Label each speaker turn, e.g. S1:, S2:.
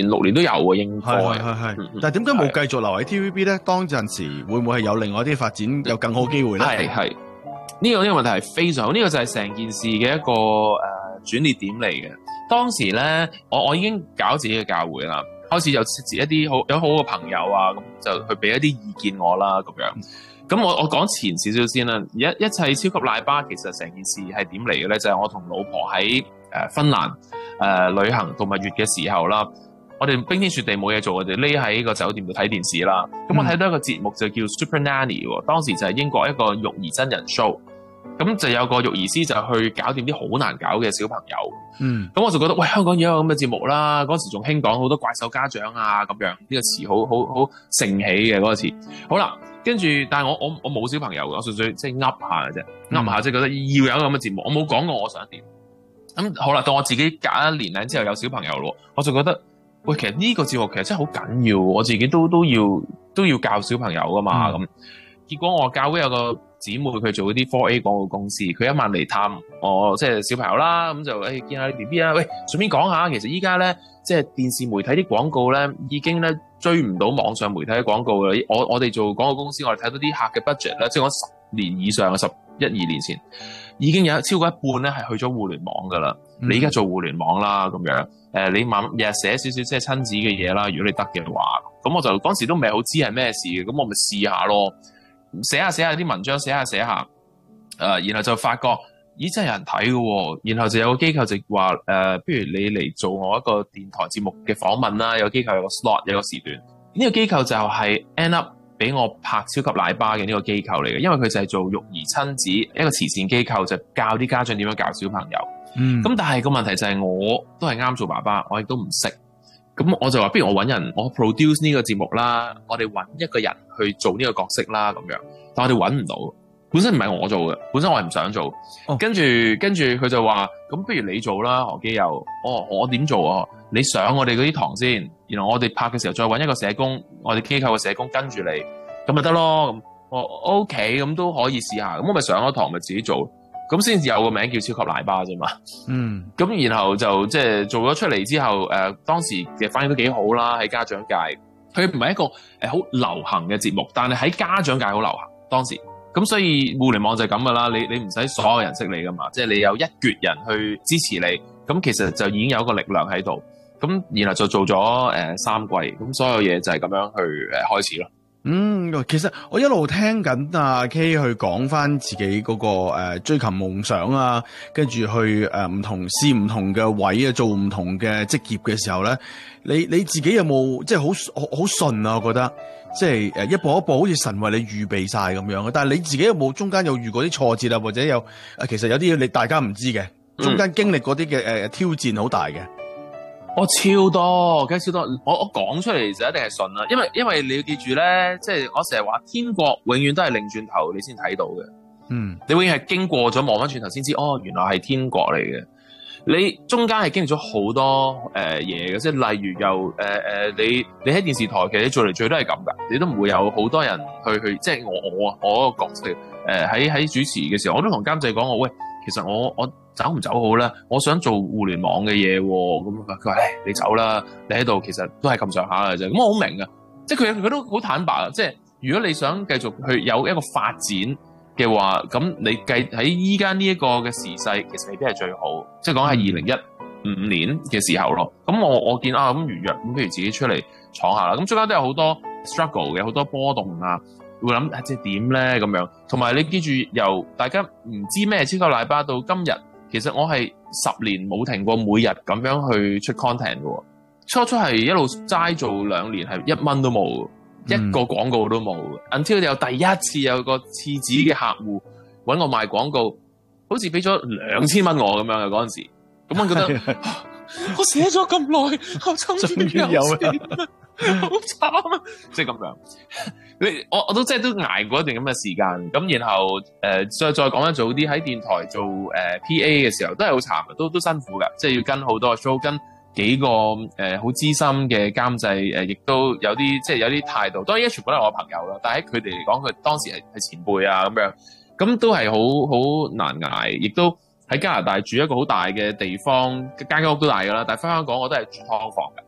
S1: 年6年都有喎，應該
S2: 係。但係點解冇繼續留喺 TVB 咧？當陣時會唔會係有另外啲發展，有更好機會咧？
S1: 係呢個問題係非常好，呢個就係成件事嘅一個轉捩點嚟嘅。當時咧，我已經搞自己嘅教會啦，開始有一啲有好嘅朋友啊，咁就去俾一啲意見我啦，咁樣。咁我講前少少先啦，一切超級奶爸其實成件事係點嚟嘅咧？就係我同老婆喺芬蘭旅行度蜜月嘅時候啦，我哋冰天雪地冇嘢做，我哋匿喺個酒店度睇電視啦。咁我睇到一個節目就叫 Super Nanny 喎，當時就係英國一個育兒真人 show。咁就有個育兒師就去搞掂啲好難搞嘅小朋友。咁我就覺得喂，香港已經有咁嘅節目啦。嗰時仲興講好多怪獸家長啊，咁樣呢個詞好盛起嘅嗰個詞。好啦，跟住但係我冇小朋友嘅，我純粹即係噏下嘅啫，噏下即係覺得要有咁嘅節目。我冇講過我想點。咁好啦，到我自己隔1年零之後有小朋友咯，我就覺得喂，其實呢個節目其實真係好緊要，我自己都要教小朋友噶嘛。咁結果我教會有個姊妹，佢做嗰啲 4A 廣告公司，佢一晚嚟探我即係小朋友啦，咁就見下你 BB 啊，喂，順便講下，其實依家咧即係電視媒體啲廣告咧已經咧追唔到網上媒體嘅廣告啦。我哋做廣告公司，我哋睇到啲客嘅 budget 咧，即係講10年以上嘅11、12年前，已經有超過一半咧係去咗互聯網噶啦。你而家做互聯網啦，咁樣你日日寫少少即係親子嘅嘢啦，如果你得嘅話，咁我就嗰時都未好知係咩事嘅，咁我咪試下咯。寫下啲文章，寫下，然後就發覺，咦真係有人睇嘅喎，然後就有個機構就話，不如你嚟做我一個電台節目嘅訪問啦。有個機構有個 slot 有個時段，呢個機構就係 end up 俾我拍超級奶爸嘅呢個機構嚟嘅，因為佢就係做育兒親子一個慈善機構，就教啲家長點樣教小朋友。咁但係個問題就係我都係啱做爸爸，我亦都唔識。咁我就話，不如我揾人，我 produce 呢個節目啦，我哋揾一個人去做呢個角色啦，咁樣。但我哋揾唔到，本身唔係我做嘅，本身我係唔想做。跟住佢就話，咁不如你做啦，何基佑。我點做啊？你上我哋嗰啲堂先，然後我哋拍嘅時候再揾一個社工，我哋機構嘅社工跟住你，咁咪得咯。咁我 OK，咁都可以試下。咁我咪上咗堂咪自己做。咁先至有個名叫超級奶爸啫嘛。咁然後就即係做咗出嚟之後，當時嘅反應都幾好啦，喺家長界。佢唔係一個好流行嘅節目，但係喺家長界好流行當時。咁所以互聯網就係咁噶啦，你唔使所有人識你噶嘛，即係你有一橛人去支持你，咁其實就已經有一個力量喺度。咁然後就做咗3季，咁所有嘢就係咁樣去開始咯。
S2: 其實我一路聽緊阿 K 去講翻自己嗰個追求夢想啊，跟住去唔同試唔同嘅位啊，做唔同嘅職業嘅時候咧，你自己有冇即係好順啊？我覺得即係一步一步好似神為你預備晒咁樣。但係你自己有冇中間有遇過啲挫折啊，或者有其實有啲嘢你大家唔知嘅，中間經歷嗰啲嘅挑戰好大嘅。
S1: 我超多，梗係超多。我講出嚟就一定係順啦，因為你要記住咧，即係我成日話天國永遠都係擰轉頭你先睇到嘅。你永遠係經過咗望翻轉頭先知，原來係天國嚟嘅。你中間係經歷咗好多嘢嘅，即係例如又你喺電視台其實你做嚟做去都係咁噶，你都唔會有好多人去即係我個角色喺主持嘅時候，我都同監製講喂，其實我走唔走好咧？我想做互聯網嘅嘢喎，咁佢話你走啦，你喺度其實都係咁上下嘅啫。咁我好明啊，即係佢都好坦白啊。即係如果你想繼續去有一個發展嘅話，咁你計喺依家呢一個嘅時勢，其實未必係最好。即係講係2015年嘅時候咯。咁我見咁如若咁，不如自己出嚟闖下啦。咁中間都有好多 struggle 嘅，好多波動啊。會諗即係點咧咁樣。同埋你記住，由大家唔知咩超級奶爸到今日。其實我係10年冇停過，每日咁樣去出 content 嘅。初係一路齋做2年，係1蚊都冇，一個廣告都冇。until 有第一次有個廁紙嘅客戶揾我賣廣告，好似俾咗2000蚊我咁樣嘅嗰陣時，咁我覺得我寫咗咁耐，我終於有錢，好慘啊！即係咁樣。我都即係都捱過一段咁嘅時間，咁然後再講得早啲喺電台做PA 嘅時候都係好慘嘅，都辛苦㗎，即係要跟好多 show，跟幾個好資深嘅監製，亦都有啲即係有啲態度。當然全部都係我朋友啦，但係喺佢哋嚟講，佢當時係前輩啊咁樣，咁都係好難捱，亦都喺加拿大住一個好大嘅地方，間屋都大㗎啦，但係返香港我都係住劏房㗎。